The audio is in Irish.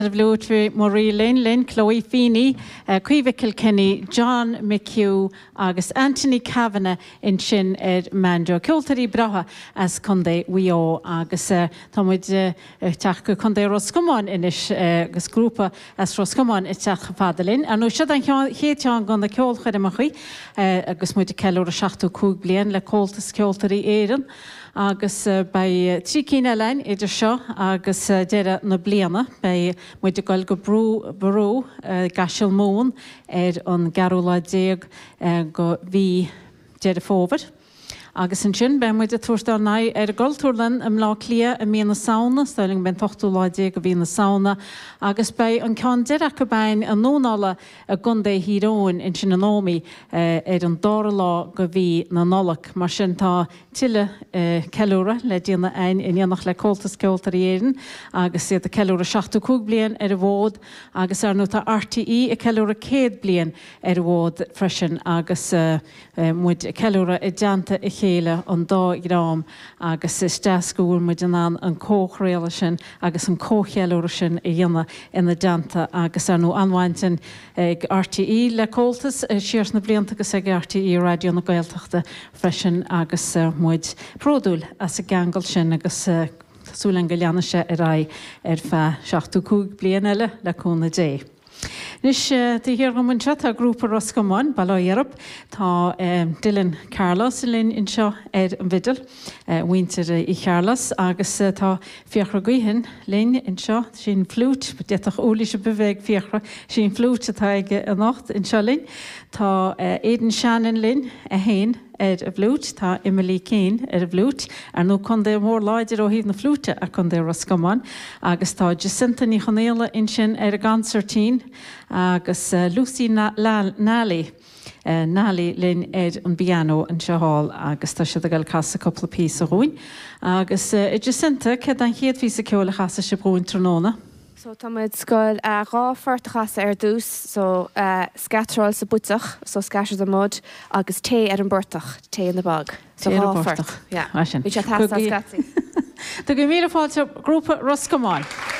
Bhlúitri Marie Lynn, Chloe Feeney, Cuive Kilkenny, John McHugh agus Anthony Kavanagh in sin Mandro. Ceoltarí bratha as chundé wio agus támuid teach go chundé Roscommon inis agus grúpa as Roscommon i teach fadalinn. Ar nó siad an chéiteán gan na ceolchaid amachí agus muid ceúr a 75 blian le cóltas ceoltarí éireann. Agus bei trí cíine lein idir seo agus deire na bliana bei muid goil go brú gaisiil mún an garúla déag go bhí deire fóbhar. Agus an sin ben muid a tuairtear ná goltúrlan am lá clia a mína sauna, stoilling ben tochtú láidé go bhí na sauna, agus bei an cean deire go bain an nónála a gundé híróin in sin an nómi an dára lá go bhí na nolach, mar sin tá tiile ceúra le díana ein in dhéanach le cóltas ceoltarí éireann, agus siad a ceúra 75 blian a bhód, agus ar nó tá RTE a ceúra 100 blian a bhód freisin, agus muid ceúra i deanta i chéile an dá grám agus is deascúil muid an cóchréile sin agus an cóchéúra sin i dhéanana ina deanta agus ar nó anhaintin ag RTE le cóltas siars na blianta agus ag RTE radio na Gaeltachta freisin agus muid pródúil as a gangal sin agus súlan go leanana sé a ra ar fe 75 blian eile le cúna dé. Nis hir go munse tá grúpa Roscommon Ballóiarab tá Dylan Carlos linn in seo an bhidal winter i Carlos agus tá fiachra guihin linn in seo sin flút deach óla se beveig fiachra sin flút atá ag a nacht in seo linn tá Aidan Shannon linn a hain a bhlút tá Emily Kane a bhlút ar nó chundé mór láidir ó híh na flúte a chundé Roscommon agus tá Jacinta ní chonéile in sin ar a gancertín agus Lucy Nally linn an piano an seáil agus tá siad a gail casa coppla pí a rúin agus Jacinta ce an chéad ví a ceola chasa se brúin tróna. So táid scoil ráfortachas dús so scatráil sa buteach so scair a mód agus té ar an burtach té in na bag. So ráfortach. Bhí sé Tá go mí fáilte grúpa Roscommon.